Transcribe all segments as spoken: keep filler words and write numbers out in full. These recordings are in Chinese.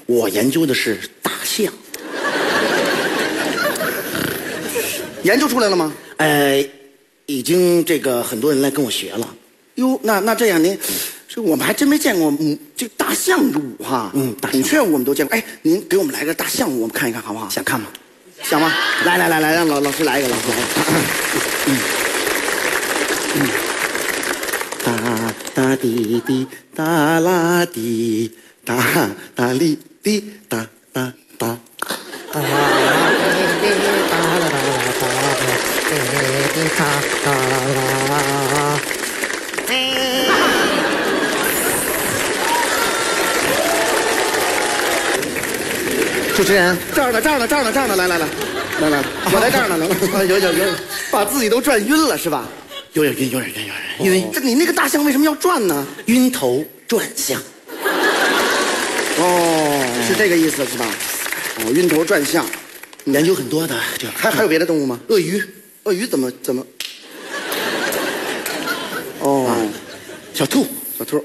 我研究的是大象。 研究出来了吗？ 呃，已经这个很多人来跟我学了。 哟，那那这样您，这我们还真没见过，嗯，这大象舞哈， 嗯大象孔雀舞我们都见过。哎，您给我们来个大象舞，我们看一看好不好？ 想看吗？ 想吗？来来来来，让老老师来一个，老师来一个。 嗯嗯，哒哒滴滴哒啦滴，哒哒哩滴哒哒哒。哒啦滴滴哒啦哒啦哒，滴滴哒哒啦。主持人， 这儿呢，这儿呢，这儿呢，这儿呢，来来来，来来，我在这儿呢，能啊，有有有，把自己都转晕了是吧？ 有点晕，有点晕，有点晕，因为这你那个大象为什么要转呢？ 晕头转向。 哦，是这个意思是吧？哦，晕头转向， 研究很多的，这还还有别的动物吗？ 鳄鱼， 鳄鱼怎么怎么？哦， 小兔， 小兔，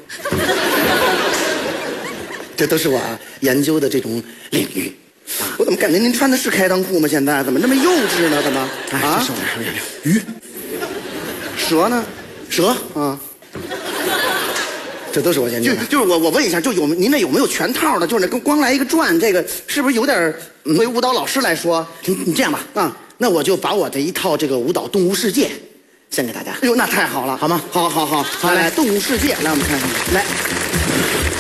这都是我研究的这种领域。 我怎么感觉您穿的是开裆裤吗？现在怎么这么幼稚呢？怎么哎， 啊这？是我还有鱼， 蛇呢？ 蛇， 啊， 这都是我研究就的。 就是我我问一下，就有您那有没有全套的？就是那光来一个转，这个是不是有点对于舞蹈老师来说？ 你你这样吧， 啊， 那我就把我这一套这个舞蹈动物世界献给大家， 哎呦，那太好了， 好吗？ 好好好， 好来来， 来动物世界，来我们看看， 来。